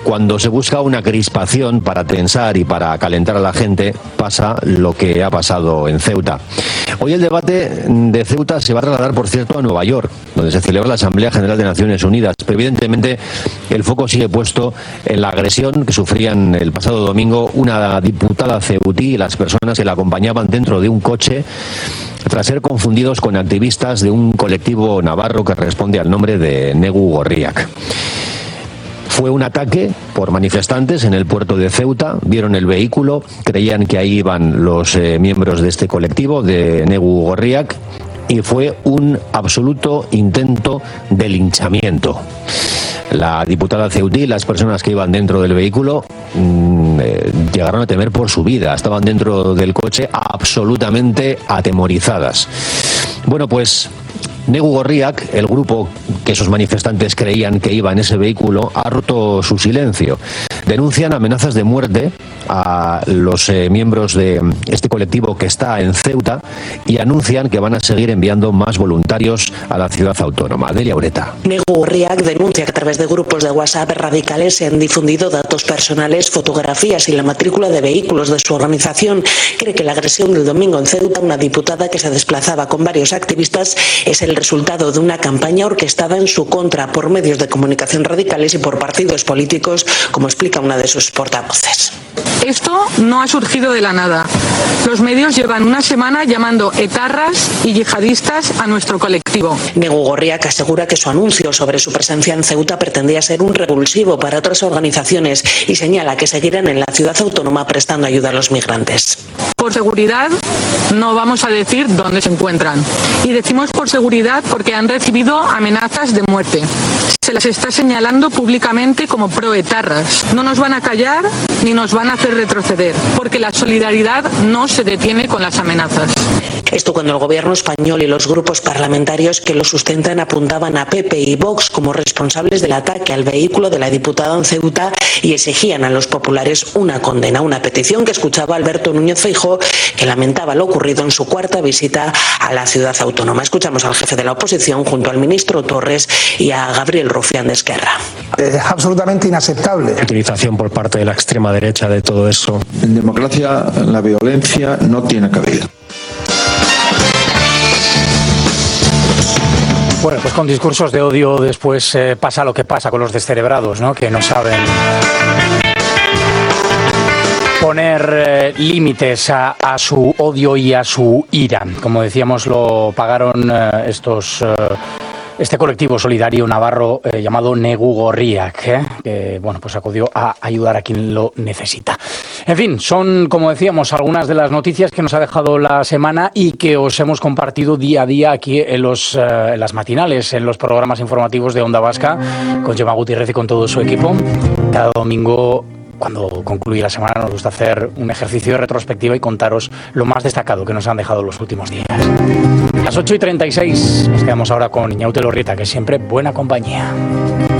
cuando se busca una crispación para tensar y para calentar a la gente, pasa lo que ha pasado en Ceuta. Hoy el debate de Ceuta se va a trasladar, por cierto, a Nueva York, donde se celebra la Asamblea General de Naciones Unidas. Pero evidentemente el foco sigue puesto en la agresión que sufrían el pasado domingo una diputada ceutí y las personas que la acompañaban dentro de un coche tras ser confundidos con activistas de un colectivo navarro que responde al nombre de Negu Gorriak. Fue un ataque por manifestantes en el puerto de Ceuta, vieron el vehículo, creían que ahí iban los miembros de este colectivo, de Negu Gorriak, y fue un absoluto intento de linchamiento. La diputada ceutí y las personas que iban dentro del vehículo llegaron a temer por su vida, estaban dentro del coche absolutamente atemorizadas. Bueno, pues Negu Gorriak, el grupo que esos manifestantes creían que iba en ese vehículo, ha roto su silencio. Denuncian amenazas de muerte a los miembros de este colectivo que está en Ceuta y anuncian que van a seguir enviando más voluntarios a la ciudad autónoma. Delia Ureta. Negu Gorriak denuncia que a través de grupos de WhatsApp radicales se han difundido datos personales, fotografías y la matrícula de vehículos de su organización. Cree que la agresión del domingo en Ceuta, una diputada que se desplazaba con varios activistas, es el resultado de una campaña orquestada en su contra por medios de comunicación radicales y por partidos políticos, como explica una de sus portavoces. Esto no ha surgido de la nada. Los medios llevan una semana llamando etarras y yihadistas a nuestro colectivo. Negu Gorriak asegura que su anuncio sobre su presencia en Ceuta pretendía ser un revulsivo para otras organizaciones y señala que seguirán en la ciudad autónoma prestando ayuda a los migrantes. Por seguridad no vamos a decir dónde se encuentran. Y decimos por seguridad porque han recibido amenazas de muerte. Se las está señalando públicamente como proetarras. No nos van a callar ni nos van a hacer retroceder, porque la solidaridad no se detiene con las amenazas. Esto cuando el gobierno español y los grupos parlamentarios que lo sustentan apuntaban a PP y Vox como responsables del ataque al vehículo de la diputada en Ceuta y exigían a los populares una condena, una petición que escuchaba Alberto Núñez Feijóo, que lamentaba lo ocurrido en su cuarta visita a la ciudad autónoma. Escuchamos al jefe de la oposición junto al ministro Torres y a Gabriel Rufián de Esquerra. Es absolutamente inaceptable. La utilización por parte de la extrema derecha de todo eso. En democracia la violencia no tiene cabida. Bueno, pues con discursos de odio después pasa lo que pasa con los descerebrados, ¿no? Que no saben poner límites a su odio y a su ira. Como decíamos, lo pagaron este colectivo solidario navarro llamado Negu Gorriak, que bueno, pues acudió a ayudar a quien lo necesita. En fin, son, como decíamos, algunas de las noticias que nos ha dejado la semana y que os hemos compartido día a día aquí en las matinales, en los programas informativos de Onda Vasca, con Gemma Gutiérrez y con todo su equipo. Cada domingo, cuando concluye la semana, nos gusta hacer un ejercicio de retrospectiva y contaros lo más destacado que nos han dejado los últimos días. Las 8:36, nos quedamos ahora con Iñaute Lorrieta, que es siempre buena compañía.